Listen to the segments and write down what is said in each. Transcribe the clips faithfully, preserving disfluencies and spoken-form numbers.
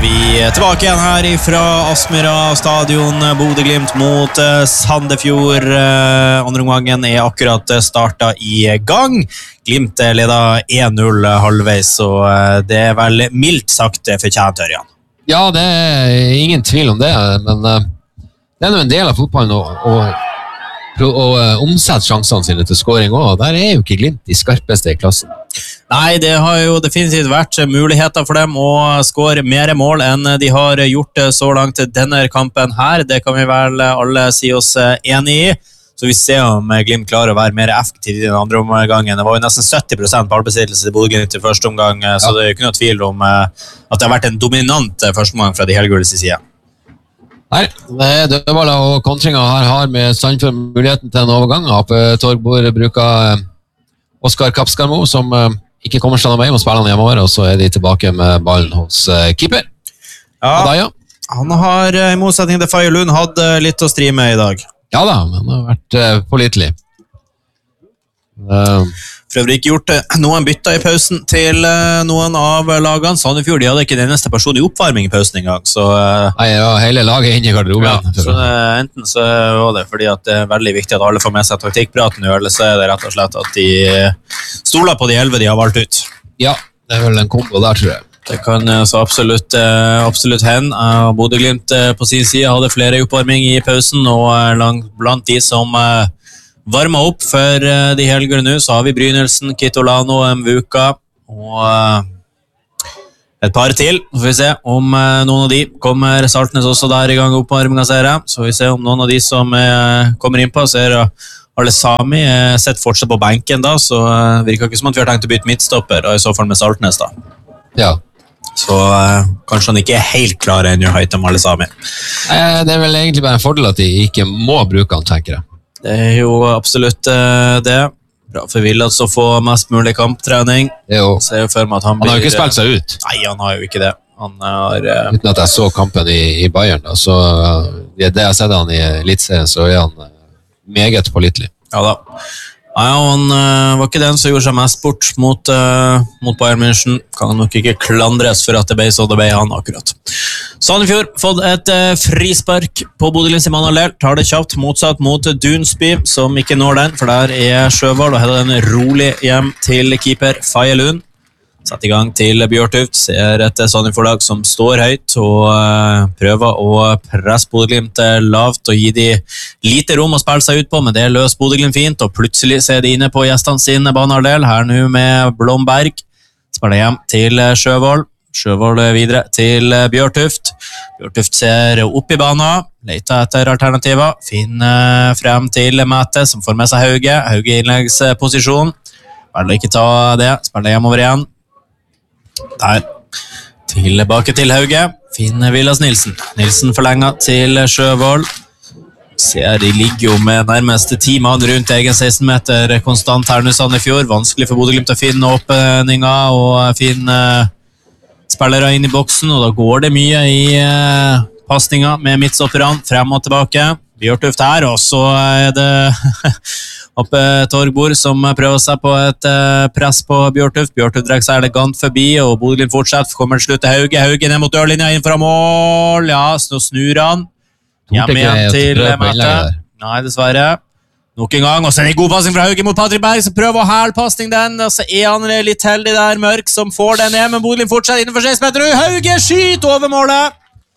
vi tilbake igjen her fra Aspmyra stadion, Bodø-Glimt mot Sandefjord. Andre omgangen er akkurat startet i gang. Glimt leder én null halvveis, og det er vel mildt sagt fortjent, Ørjan. Ja, det er ingen tvil om det, men det er jo en del av fotballen å, å, å omsette sjansene sine til scoring også. Der er jo ikke Glimt de skarpeste i klassen. Nei, det har jo definitivt vært muligheter for dem å skåre mer mål enn de har gjort så langt denne kampen her. Det kan vi vel alle si oss enig i. Så vi ser om Glimt klarer å være mer effektiv i den andre omgangen. Det var jo nesten sytti prosent ballbesittelse til Bodø-Glimt i første omgang, så ja. Det er jo ikke noe tvil om at det har vært en dominant første omgang fra de helgules side. Nei, det er dødballer og kontringer her har med Sandefjord muligheten til en overgang. Ape Torgborg bruker Oskar Kapskarmo, som ikke kommer seg noe med, og spiller han hjemover, og så er de tilbake med ballen hos keeper. Ja, Adaya. Han har i motsetning til Faye Lund hatt litt å stri med i dag. Ja da, men han har vært uh, pålitelig. Uh, For øvrig ikke gjort noen bytter i pausen til uh, noen av lagene. Sandefjord, de hadde ikke den eneste personen i oppvarming i pausen en gang. Så, uh, nei, ja, hele laget inne i garderoben. Ja, så, uh, enten så var det fordi at det er veldig viktig at alle får med seg taktikkpraten, eller så er det rett og slett at de stoler på de elleve de har valgt ut. Ja, det er vel en kombo der, tror jeg. Det kan så absolutt, absolutt hende. Bodø-Glimt på sin side hadde flere oppvarming i pausen, og blant de som varmet opp for de helgere nå, så har vi Brynildsen, Kitolano, Mvuka og et par til. Så får vi se om noen av de kommer. Saltnes også der i gang oppvarming av serien. Så får vi se om noen av de som kommer inn på, så er alle Sami sett fortsatt på benken da, så virker ikke som at vi har tenkt å bytte midtstopper, og i så fall med Saltnes da. Ja. Så uh, kanskje han ikke er helt klar enn å høyte om alle sammen. Eh, det er vel egentlig bare en fordel at de ikke må bruke han, tenker jeg. Det er jo absolutt uh, det. Bra for Villas å få mest mulig kamptrening. Jo. Så jeg for meg at han, han har jo ikke spilt seg ut. Nei, han har jo ikke det. Han har, uh... Uten at jeg så kampen i, i Bayern, da, så uh, det jeg har sett han i Elitserien, så er han uh, meget pålitelig. Ja da. Nei, han uh, var ikke den som gjorde seg mest bort mot, uh, mot Bayern München. Kan nok ikke klandres for at det ble så det ble han akkurat. Sandefjord fått et uh, frispark på Bodø-Glimt i manaldel. Tar det kjapt motsatt mot Dunsby, som ikke når den, for der er Sjøvold, og heller den rolig hjem til keeper Faye Lund. Sett i gang til Bjørtuft, ser et Sandefjord-lag som står høyt og uh, prøver å presse Bodø-Glimt lavt og gi de lite rom å spille seg ut på, men det løser Bodø-Glimt fint, og plutselig ser de inne på gjestene sine banehalvdel, her nå med Blomberg. Spiller hjem til Sjøvold, Sjøvold videre til Bjørtuft. Bjørtuft ser opp i banen, leter etter alternativer, finner frem til Mette, som får med seg Hauge, Hauge i innleggsposisjon. Velger ikke ta det, spiller hjemover igjen. Der, tilbake til Hauge, finner Villas Nilsen. Nilsen forlenget til Sjøvold. Ser de ligger jo med nærmeste ti mann rundt egen seksten meter konstant her nå Sandefjord. Vanskelig for Bodø-Glimt å finne åpninger og finne spillere inn i boksen, og da går det mye i passninger med midtstopperne frem og tilbake. Bjørtuft her, og så er det Ape Torgborg som prøver seg på et press på Bjørtuft. Bjørtuft dreier seg elegant forbi, og Bodø-Glimt fortsetter. Kommer til slutt til Hauge. Hauge ned mot dørlinja inn fra mål. Ja, så snur han. Hjem igjen til Mette. Nei, dessverre. Nok en gang, og så er det en god passing fra Hauge mot Patrick Berg, som prøver å hæle passning den, og så er han litt heldig der, Mørk, som får den ned, men Bodø-Glimt fortsetter innenfor seks meter. Hauge skyter over målet.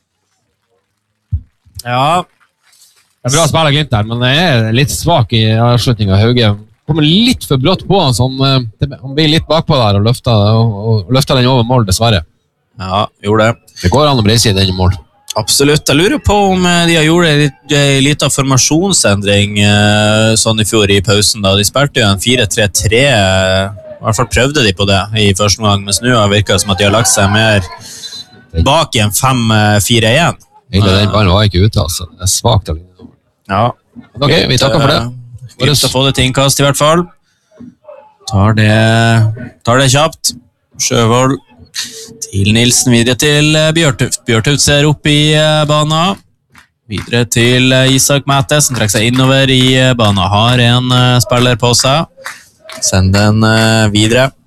Ja, det er bra spiller Glimt der, men det er litt svak i avslutningen av Hauge. Kommer litt for brått på han, så han, han blir litt bakpå der og løfter, og, og løfter den over mål, dessverre. Ja, gjorde det. Det går an å breise i den mål. Absolutt. Jeg lurer på om de har gjort en litt, liten formasjonsendring sånn i fjor i pausen. Da. De spilte jo en fire tre tre, i hvert fall prøvde de på det i første gang, mens nå har det virket som at de har lagt seg mer bak i en fem fire en. Hele den ballen var ikke ute, altså. Det er svagt av linjen. Ja. Ok, vi takker for det. Glimt å få det til innkast i hvert fall. Tar det, tar det kjapt. Sjøvold til Nilsen, videre til Bjørtuft. Bjørtuft ser opp i banen. Videre til Isak Mette, som trekker seg innover i banen. Har en spiller på seg. Send den videre.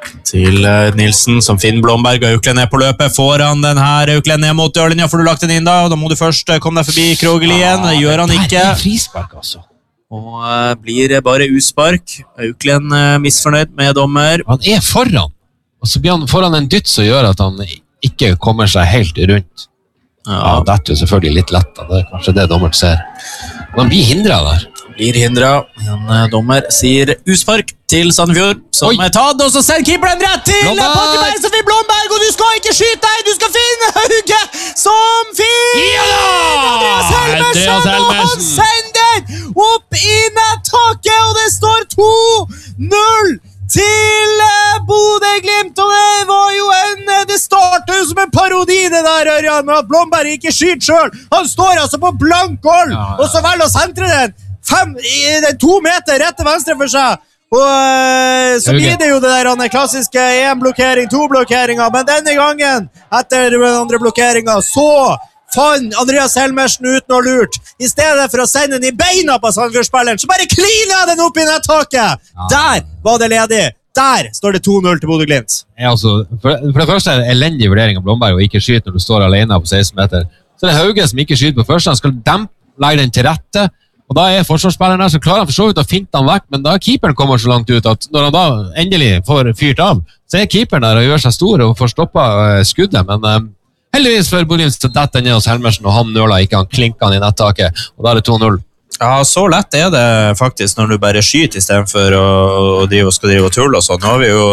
til Nilsen, som finner Blomberg, og Auklend er på løpet. Får han den her, Auklend ned mot dørlinja, får du lagt den inn da, og da må du først komme deg forbi Krogelien, det gjør han ikke. Det er frispark, altså. Og uh, blir bare uspark. Auklend uh, misfornøyd med dommer. Han er foran, og så blir han foran en dytt som gjør at han ikke kommer seg helt rundt. Ja, ja det er jo selvfølgelig litt lett, da. Det er kanskje det dommeren ser. Men han blir hindret der. Blir hindret. En uh, dommer sier uspark til Sandefjord, som Oi. er tatt, og så sender keeperen rett til Pakkeberg, som finner Blomberg, og du skal ikke skyte deg, du skal finne Hauge, som finner ja Andreas Helmersen, og han sender opp i nettaket, og det står to null til Bodø-Glimt, og det var jo en, det startet jo som en parodi det der, Ørjan, at Blomberg ikke skyter selv, han står altså på blank goal, ja, ja. og så velger å sentre den, fem, to meter rett til venstre for seg, og uh, så blir det jo det der den klassiske en blokkering, to blokkeringer, men denne gangen, etter den andre blokkeringen, så fann Andreas Helmersen uten å lurt, i stedet for å sende den i beina på Sandefjord-spilleren, så bare kliner den opp i nettaket, ja. Der var det ledig, der står det to null til Bodø-Glimt. Ja, altså, for, for det første er det elendig vurdering av Blomberg, og ikke skyte når du står alene på seksten meter, så det er Hauge som ikke skyter på første, han skal dempe, legge den til rette, og da er forsvarsspilleren der, så klarer han for så vidt å finte han vekk, men da keeperen kommer så langt ut at når han da endelig får fyrt av, så er keeperen der og gjør seg stor og får stoppet skuddet, men um, heldigvis for Bodø så detter ned hos Helmersen, og han nøler ikke, han klinker han i nettaket, og da er det to null. Ja, så lett er det faktisk når du bare skyter i stedet for å, å drive og skal drive og tulle og sånn. Nå har vi jo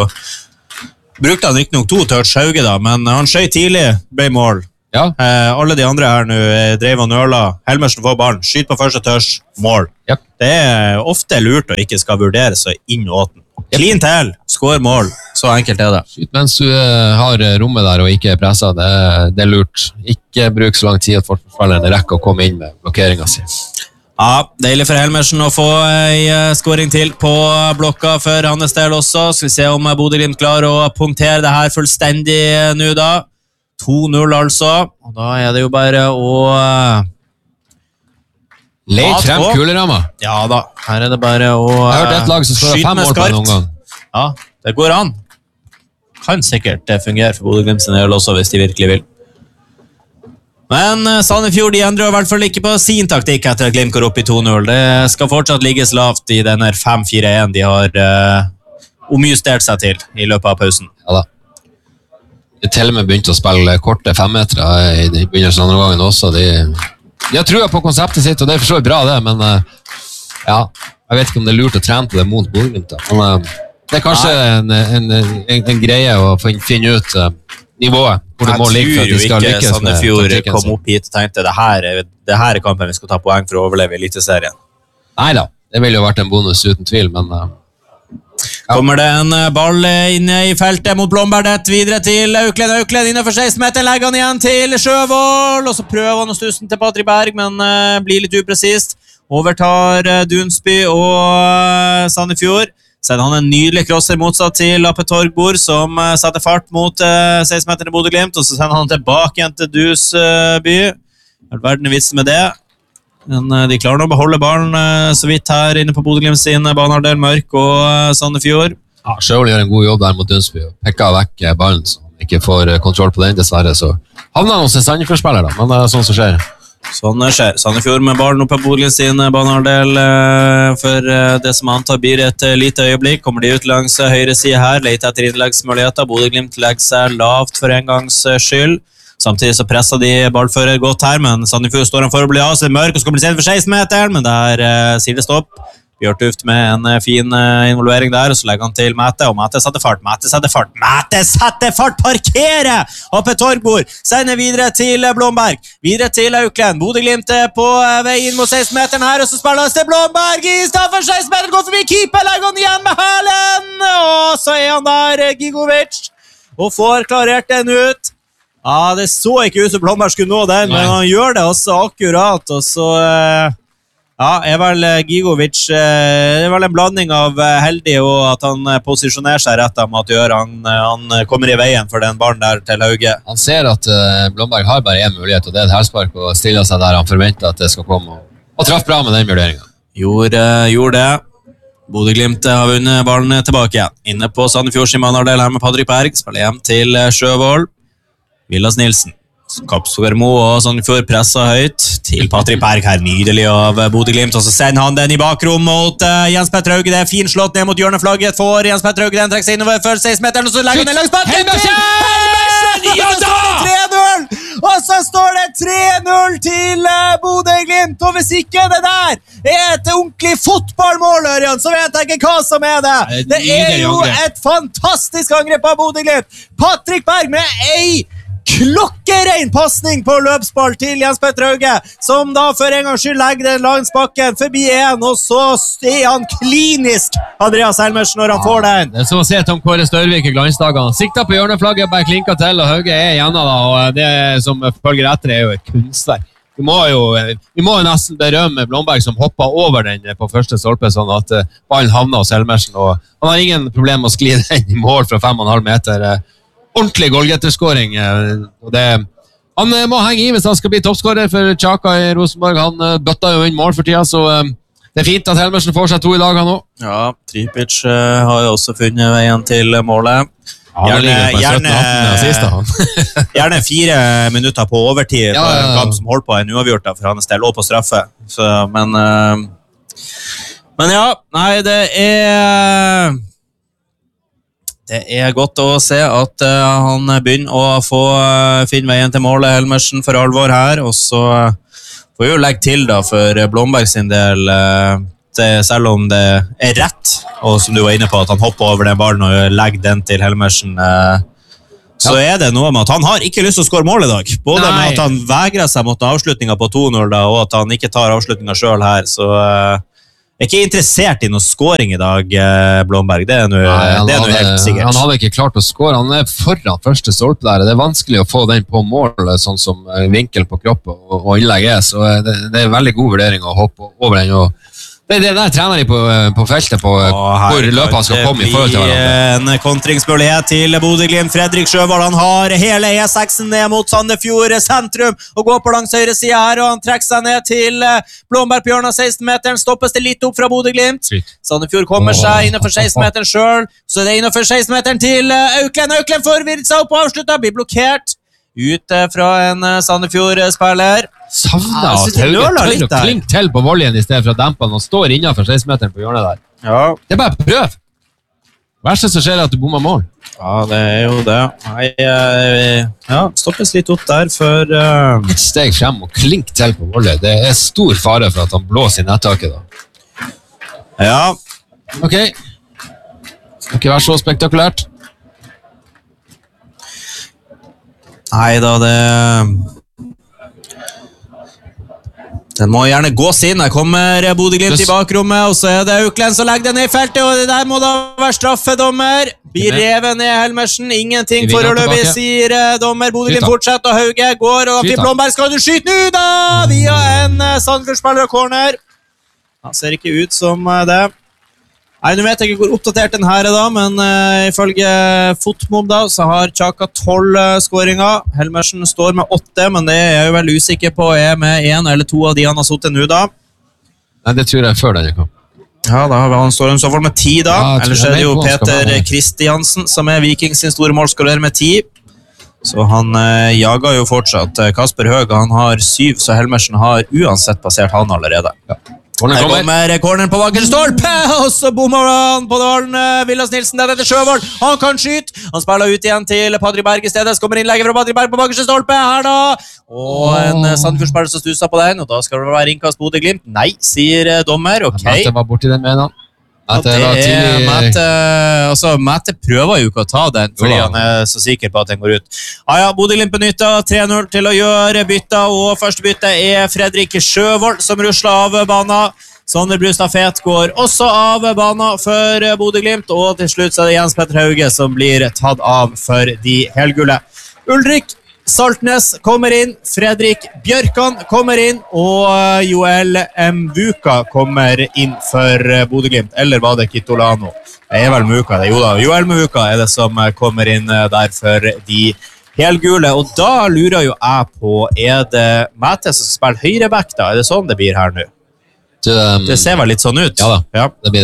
brukt han ikke nok to touch Hauge da, men han skjøt tidlig, ble mål. Ja. Eh, alle de andre her nå drev og nøla. Helmersen får ballen, skyt på første touch, mål. Yep. Det er ofte lurt å ikke skal vurdere så inn og åten. Clean til, skår mål, så enkelt er det. Skyt mens du uh, har rommet der og ikke er presset, det, det er lurt. Ikke bruk så lang tid at forsvarsspilleren rekker å komme inn med blokkeringen sin. Ja, deilig for Helmersen å få en skåring til på blokka for hans del også. Skal vi se om Bodø-Glimt klarer å punktere det her fullstendig nå da. to null altså, og da er det jo bare å leit frem kuleramma. Ja da, her er det bare å jeg har hørt et lag som skal ha fem mål på noen gang. Ja, det går an. Kan sikkert det fungere for Bodø-Glimt sin del også, hvis de virkelig vil. Men Sandefjord, de endrer i hvert fall ikke på sin taktikk etter at Glimt går opp i to null. Det skal fortsatt ligges lavt i denne fem fire en de har uh, omjustert seg til i løpet av pausen. Ja da. De til og med begynte å spille korte femmetere i begynnelsen av andre gangen også. De, de har trua på konseptet sitt, og det er for så vidt bra det, men uh, ja, jeg vet ikke om det er lurt å trene på det mot Bodø-Glimt. Men uh, det er kanskje en, en, en, en greie å finne ut uh, nivået, hvor det må ligge for at de skal lykkes med. Jeg tror jo ikke Sandefjord kom opp hit og tenkte det her, det her er kampen vi skal ta poeng for å overleve i eliteserien. Neida, det ville jo vært en bonus uten tvil, men... Uh, Ja. Kommer det en ball inne i feltet mot Blomberg, videre til Auklend, Auklend innenfor seksten meter, legger han igjen til Sjøvold, og så prøver han å stusse den til Patrick Berg, men uh, blir litt upresist. Overtar uh, Dunsby og uh, Sandefjord. Sender han en nydelig crosser motsatt til Lappe Torgbord, som uh, setter fart mot uh, seksten meter til Bodø-Glimt, og så sender han tilbake igjen til Dusby. Uh, Verden er vits med det. Men de klarer nå å beholde ballen så vidt her inne på Bodø-Glimt sin banehalvdel, Mørk og Sandefjord. Ja, Sjøvold gjør en god jobb der mot Dunsby og pekker vekk ballen så han ikke får kontroll på den dessverre, så havner han hos en Sandefjord-spiller da, men det er sånn som skjer. Sånn skjer. Sandefjord med ballen oppe på Bodø-Glimt sin banehalvdel for det som antar blir et lite øyeblikk. Kommer de ut langs høyre side her, leter etter innleggsmuligheter. Bodø-Glimt legger seg lavt for en gangs skyld. Samtidig så presser de ballfører godt her, men Sandefjord står han for å bli av, så det er Mørk og skal bli sent for seksten meter, men der uh, sier det stopp. Bjørtuft med en uh, fin uh, involvering der, og så legger han til Mæte, og Mæte setter fart, Mæte setter fart, Mæte setter fart, parkerer! Oppe Torgbord, sender videre til uh, Blomberg, videre til Auklend, Bodø-Glimt på uh, vei inn mot seksten meteren her, og så spiller han til Blomberg i stedet for seksten meter, går forbi keeper, legger han igjen med hælen, og så er han der, uh, Gigovic, og får klarert den ut. Ja, det så ikke ut som Blomberg skulle nå den, men han gjør det også akkurat, og så ja, er vel Gigovic, det er vel en blanding av heldig og at han posisjonerer seg rett med at gjør, han, han kommer i veien for den ballen der til Hauge. Han ser at uh, Blomberg har bare en mulighet, og det er et hælspark, og stiller seg der han forventer at det skal komme, og, og traff bra med den vurderingen. Gjorde, gjorde det. Bodø-Glimt har vunnet ballen tilbake igjen. Inne på Sandefjords manardel her med Patrick Berg. Spiller hjem til Sjøvold. Villas Nilsen. Kapskormo og Sandefjord presser høyt til Patrick Berg her. Nydelig av Bodø-Glimt. Og så sender han den i bakrom mot uh, Jens Petter Hauge. Det er fin slått ned mot hjørneflagget for Jens Petter Hauge. Den trekker seg innover for seksten meteren, og så legger han den langs bakken til Helmersen! Ja da! tre null! Og så står det tre null til uh, Bodø-Glimt. Og hvis ikke det der er et ordentlig fotballmål, Ørjan, så vet jeg ikke hva som er det. Det er jo et fantastisk angrep av Bodø-Glimt. Patrick Berg med ei klokkerein passning på løpsball til Jens Petter Hauge, som da for en gang skyld legger den langs bakken forbi en, og så er han klinisk Andreas Helmersen når han får den. Det er som å se Tom Kåre Størvik i glansdagene. Sikta på hjørneflagget, bare klinka til, og Hauge er igjen da, og det som følger etter er jo et kunstverk. Vi må jo, vi må jo nesten berømme Blomberg som hoppet over den på første stolpe, sånn at ballen havner hos Helmersen, og han har ingen problem med å skli den i mål fra fem komma fem meter. Ordentlig goalgetterskåring. Han må henge i hvis han skal bli toppskårer for Chaka i Rosenborg. Han bøtta jo inn mål for tida, så det er fint at Helmersen får seg to i dag nå. Ja, Tripic uh, har jo også funnet veien til målet. Gjerne, gjerne, gjerne fire minutter på overtid for ja, ja, ja. En kamp som holdt på en uavgjort da, for han stiller også på straffe. Så, men, uh, men ja, nei, det er... Det er godt å se at uh, han begynner å få uh, finne veien til målet, Helmersen, for alvor her, og så uh, får vi jo legge til da for Blomberg sin del, uh, det, selv om det er rett, og som du var inne på, at han hopper over den ballen og legger den til Helmersen, uh, så ja. Er det noe med at han har ikke lyst til å skåre mål i dag, både Nei. Med at han vegrer seg mot avslutningen på to null da, og at han ikke tar avslutningen selv her, så... Uh, Jeg er ikke interessert i noe scoring i dag, Blomberg. Det er noe, Nei, det er noe helt sikkert. Han hadde ikke klart å score. Han er foran første stolpe der. Det er vanskelig å få den på mål, sånn som vinkel på kroppen og, og innlegg er. Så det, det er en veldig god vurdering å hoppe over den. Og det, det der trener de på, på feltet på Åh, hvor løpene skal komme i forhold til hverandre. En kontringsmulighet til Bodø-Glimt. Fredrik Sjøvold, han har hele E seksen ned mot Sandefjord sentrum og går på langs høyre side her, og han trekker seg ned til Blomberg på hjørnet av seksten meteren. Stoppes det litt opp fra Bodø-Glimt. Sandefjord kommer seg innenfor seksten meteren selv, så det er innenfor seksten meteren til Auklend. Auklend forvirret seg opp og avsluttet, blir blokkert ut fra en Sandefjord-spiller. Savner at Hauge tør å klinke til på volleyen i stedet for å dempe han og står innenfor seksten meteren på hjørnet der. Ja. Det er bare prøv. Verste som skjer er at du bommer mål. Ja, det er jo det. Nei, ja, stoppes litt opp der for... Uh... Et steg frem og klink til på volleyen. Det er stor fare for at han blåser i nettaket da. Ja. Ok. Det skal ikke være så spektakulært. Nei da, det... Den må gjerne gås inn. Her kommer Bodø-Glimt i bakrommet, og så er det Auklend som legger den ned i feltet, og det der må da være straffedommer. Blir revet ned Helmersen. Ingenting foreløpig, sier dommer. Bodø-Glimt fortsetter, og Hauge går, og Finn Blomberg skal du skyte nå da, via en Sandefjord-spiller og corner. Han ser ikke ut som det. Nei, nå vet jeg ikke hvor oppdatert den her er da, men uh, ifølge Fotmob da, så har Chaka tolv uh, skåringer. Helmersen står med åtte, men det er jeg jo veldig usikker på er med en eller to av de han har suttet nå da. Nei, det tror jeg før denne kamp. Ja, da har han står han så fall med ti da. Ja, ellers er det jo Peter Kristiansen som er Vikings sin store målskårer med ti. Så han uh, jager jo fortsatt. Kasper Høg, han har syv, så Helmersen har uansett passert han allerede. Ja. Her kommer corneren på bakerste stolpe, og så bommer han på ballen. Villas Nilsen, det er etter Sjøvold. Han kan skyte. Han spiller ut igjen til Patrick Berg i stedet. Så kommer innlegget fra Patrick Berg på bakerste stolpe her da. Og en Sandefjord-spiller som stuser på den, og da skal det være innkast Bodø-Glimt. Nei, sier dommer. Ok. Mette var borti den med han. Ja, det er Mette, altså, Mette prøver jo ikke å ta den fordi han er så sikker på at den går ut. Ja, ja, Bodø-Glimt benytter tre null til å gjøre bytta, og første bytte er Fredrik Sjøvold som rusler av banen. Sander Brustad Fet går også av banen for Bodø-Glimt, og til slutt så er det Jens Petter Hauge som blir tatt av for de helgule. Ulrik Saltnes kommer inn, Fredrik Bjørkan kommer inn, og Joel Mvuka kommer inn for Bodø-Glimt. Eller var det Kitolano? Det er vel Mvuka, det. Jo da, Joel Mvuka er det som kommer inn der for de helgule. Og da lurer jo jeg på, er det Mette som skal spille høyreback da? Er det sånn det blir her nå? Det, um, det ser vel litt sånn ut. Ja da, ja. Det blir det.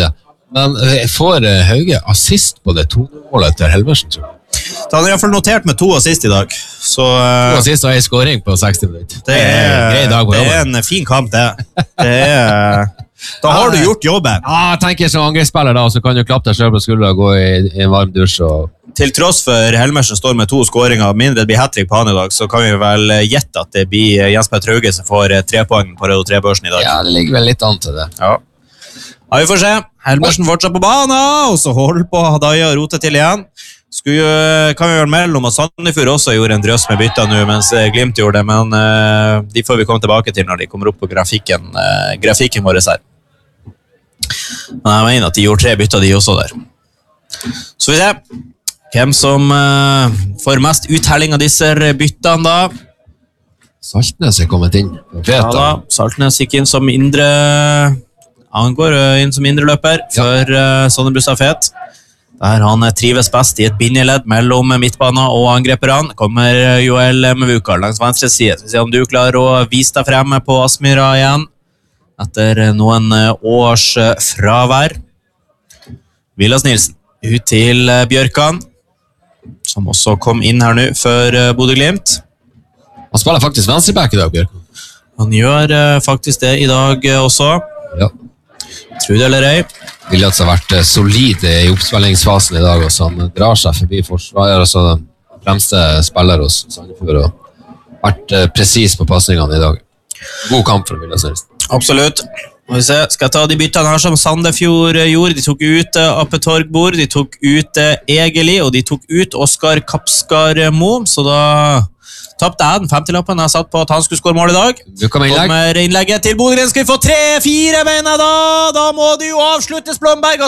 Men får Hauge assist på det to-målet til Helmersen, tror jeg? Da hadde jeg i hvert fall notert med to assist i dag. Så, uh, to assist og en scoring på seksti minutter. Det er, dag det er en fin kamp, det. det er, da har du gjort jobben. Ja, jeg tenker som angrepsspiller da, så kan du klappe deg selv på skuldra og gå i, i en varm dusj. Og... Til tross for Helmersen står med to scoringer, mindre det blir hat-trick på han i dag, så kan vi vel gjette at det blir Jens Petter Hauge som får tre poeng på Radio tre-børsen i dag. Ja, det ligger vel litt an til det. Ja. Ja, vi får se. Helmersen fortsatt på banen, og så holder på Hadaya og rote til igjen. Skulle, kan vi vel melde om at Sandefjord også gjorde en drøs med bytta nå, mens Glimt gjorde det, men uh, de får vi komme tilbake til når de kommer opp på grafikken, uh, grafikken vår her. Men jeg mener at de gjorde tre bytter de også der. Så vi ser hvem som uh, får mest uthelling av disse byttene da. Saltnes er kommet inn. Ja da, Saltnes gikk inn som indre... Han går inn som indre løper for uh, Sandefjord Stafett. Der han trives best i et bindeledd mellom midtbanen og angreperne. Kommer Joel Mevukar langs venstre side. Så vi ser om du klarer å vise deg frem på Aspmyra igjen. Etter noen års fravær. Vilas Nilsen ut til Bjørkan, som også kom inn her nå for Bodø Glimt. Han spiller faktisk venstreback i dag, Bjørkan. Han gjør faktisk det i dag også. Ja. Tror det eller ei. Vilas har vært solid i oppspillingsfasen i dag, og så han drar seg forbi forsvaret, og så den fremste spiller hos Sandefjord, og vært presis på passningene i dag. God kamp for Vilas Nilsen. Absolutt. Vi se. Skal jeg ta de byttene her som Sandefjord gjorde? De tok ut Appe Torgbord, de tok ut Egeli, og de tok ut Oskar Kapskarmo, så da tappte jeg den femtilappen jeg satt på at han skulle skåre mål i dag. Kommer innlegg. Kommer innlegget til Bodø Glimt. Skal vi få tre fire, mener jeg da? Da må det jo avsluttes, Blomberg.